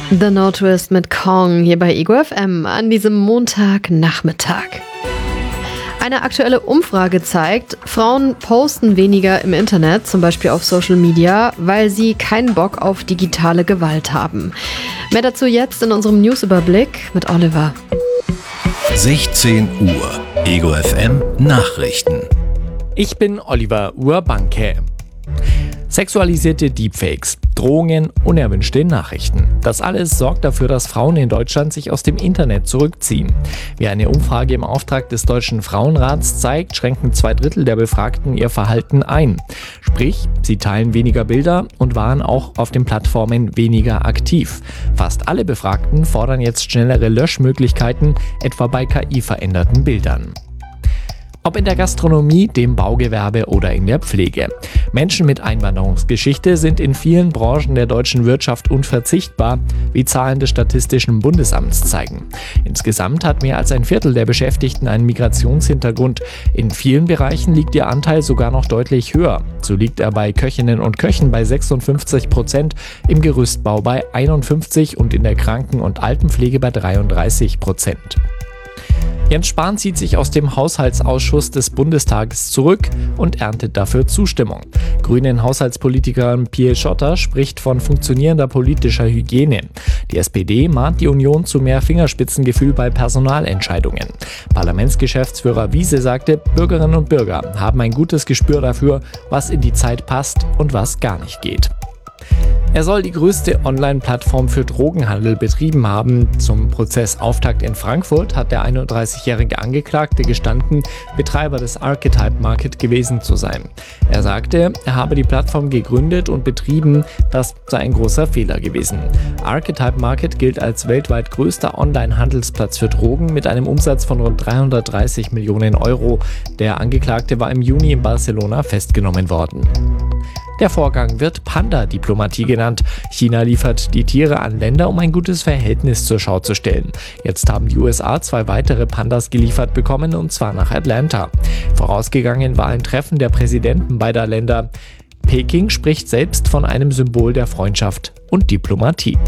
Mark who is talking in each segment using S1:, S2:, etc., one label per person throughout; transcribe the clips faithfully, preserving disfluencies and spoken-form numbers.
S1: The No Twist mit Kong hier bei Ego F M an diesem Montagnachmittag. Eine aktuelle Umfrage zeigt, Frauen posten weniger im Internet, zum Beispiel auf Social Media, weil sie keinen Bock auf digitale Gewalt haben. Mehr dazu jetzt in unserem Newsüberblick mit Oliver.
S2: sechzehn Uhr, Ego F M Nachrichten.
S3: Ich bin Oliver Urbanke. Sexualisierte Deepfakes, Drohungen, unerwünschte Nachrichten. Das alles sorgt dafür, dass Frauen in Deutschland sich aus dem Internet zurückziehen. Wie eine Umfrage im Auftrag des Deutschen Frauenrats zeigt, schränken zwei Drittel der Befragten ihr Verhalten ein. Sprich, sie teilen weniger Bilder und waren auch auf den Plattformen weniger aktiv. Fast alle Befragten fordern jetzt schnellere Löschmöglichkeiten, etwa bei K I-veränderten Bildern. Ob in der Gastronomie, dem Baugewerbe oder in der Pflege. Menschen mit Einwanderungsgeschichte sind in vielen Branchen der deutschen Wirtschaft unverzichtbar, wie Zahlen des Statistischen Bundesamts zeigen. Insgesamt hat mehr als ein Viertel der Beschäftigten einen Migrationshintergrund. In vielen Bereichen liegt ihr Anteil sogar noch deutlich höher. So liegt er bei Köchinnen und Köchen bei sechsundfünfzig Prozent, im Gerüstbau bei einundfünfzig und in der Kranken- und Altenpflege bei dreiunddreißig Prozent. Jens Spahn zieht sich aus dem Haushaltsausschuss des Bundestages zurück und erntet dafür Zustimmung. Grünen-Haushaltspolitiker Piehl Schotter spricht von funktionierender politischer Hygiene. Die S P D mahnt die Union zu mehr Fingerspitzengefühl bei Personalentscheidungen. Parlamentsgeschäftsführer Wiese sagte, Bürgerinnen und Bürger haben ein gutes Gespür dafür, was in die Zeit passt und was gar nicht geht. Er soll die größte Online-Plattform für Drogenhandel betrieben haben. Zum Prozessauftakt in Frankfurt hat der einunddreißigjährige Angeklagte gestanden, Betreiber des Archetype Market gewesen zu sein. Er sagte, er habe die Plattform gegründet und betrieben, das sei ein großer Fehler gewesen. Archetype Market gilt als weltweit größter Online-Handelsplatz für Drogen mit einem Umsatz von rund dreihundertdreißig Millionen Euro. Der Angeklagte war im Juni in Barcelona festgenommen worden. Der Vorgang wird Panda-Diplomatie genannt. China liefert die Tiere an Länder, um ein gutes Verhältnis zur Schau zu stellen. Jetzt haben die U S A zwei weitere Pandas geliefert bekommen, und zwar nach Atlanta. Vorausgegangen war ein Treffen der Präsidenten beider Länder. Peking spricht selbst von einem Symbol der Freundschaft und Diplomatie.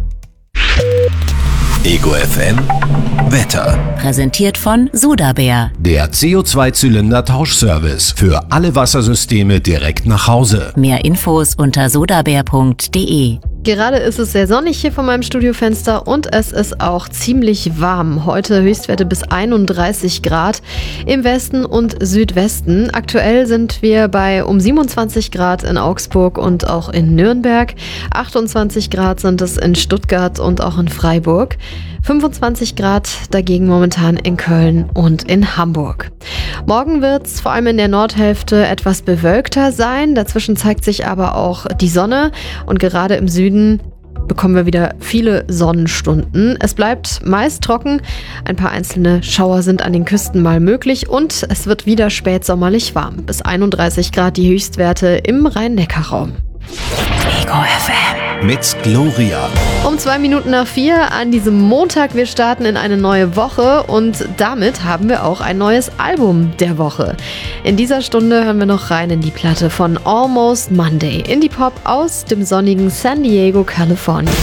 S2: Ego F M Wetter.
S4: Präsentiert von Sudabär.
S2: Der C O zwei Zylinder Tauschservice für alle Wassersysteme direkt nach Hause.
S4: Mehr Infos unter sudabär punkt de.
S1: Gerade ist es sehr sonnig hier vor meinem Studiofenster und es ist auch ziemlich warm. Heute Höchstwerte bis einunddreißig Grad im Westen und Südwesten. Aktuell sind wir bei um siebenundzwanzig Grad in Augsburg und auch in Nürnberg. achtundzwanzig Grad sind es in Stuttgart und auch in Freiburg. fünfundzwanzig Grad dagegen momentan in Köln und in Hamburg. Morgen wird es vor allem in der Nordhälfte etwas bewölkter sein. Dazwischen zeigt sich aber auch die Sonne und gerade im Süden bekommen wir wieder viele Sonnenstunden. Es bleibt meist trocken, ein paar einzelne Schauer sind an den Küsten mal möglich und es wird wieder spätsommerlich warm. Bis einunddreißig Grad die Höchstwerte im Rhein-Neckar-Raum.
S4: Ego F M.
S2: Mit Gloria.
S1: Um zwei Minuten nach vier an diesem Montag. Wir starten in eine neue Woche und damit haben wir auch ein neues Album der Woche. In dieser Stunde hören wir noch rein in die Platte von Almost Monday. Indie-Pop aus dem sonnigen San Diego, Kalifornien.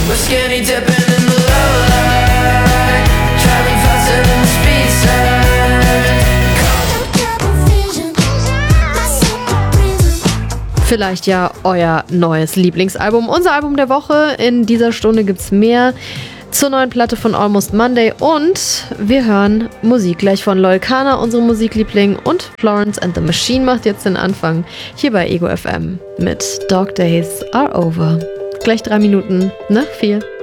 S1: Vielleicht ja euer neues Lieblingsalbum. Unser Album der Woche. In dieser Stunde gibt's mehr zur neuen Platte von Almost Monday und wir hören Musik gleich von Loyle Carner, unserem Musikliebling, und Florence and the Machine macht jetzt den Anfang hier bei Ego F M mit Dog Days Are Over. Gleich drei Minuten nach vier.